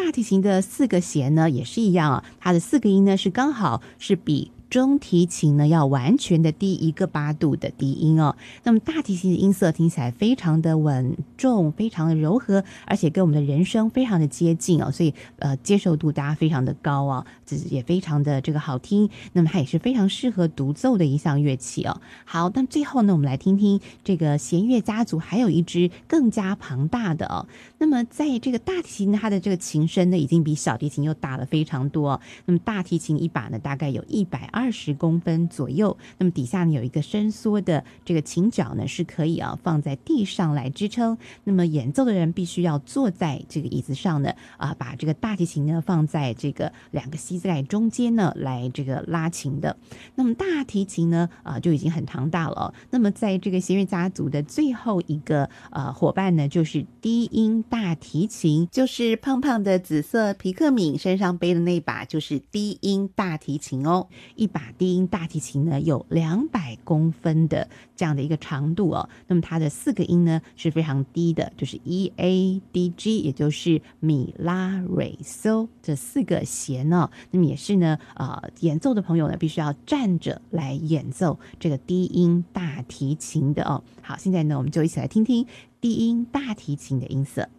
大提琴的4个弦呢也是一样啊，它的4个音呢是刚好是比中提琴呢要完全的低1个8度的低音哦。那么大提琴的音色听起来非常的稳重，非常的柔和，而且跟我们的人声非常的接近哦，所以接受度大家非常的高啊，这也非常的这个好听。那么它也是非常适合独奏的一项乐器哦。好，那最后呢，我们来听听这个弦乐家族还有一支更加庞大的哦。那么在这个大提琴它的这个琴身呢，已经比小提琴又大了非常多哦。那么大提琴一把呢，大概有120公分左右，那么底下呢有一个伸缩的这个琴脚呢，是可以放在地上来支撑。那么演奏的人必须要坐在这个椅子上呢，把这个大提琴呢放在这个2个膝盖中间呢来这个拉琴的。那么大提琴呢就已经很庞大了哦。那么在这个弦乐家族的最后一个伙伴呢，就是低音大提琴，就是胖胖的紫色皮克敏身上背的那一把就是低音大提琴哦。一把低音大提琴呢有200公分的这样的一个长度哦。那么它的4个音呢是非常低的，就是 E A D G， 也就是米拉瑞嗦这4个弦哦。那么也是呢演奏的朋友呢必须要站着来演奏这个低音大提琴的哦。好，现在呢我们就一起来听听低音大提琴的音色。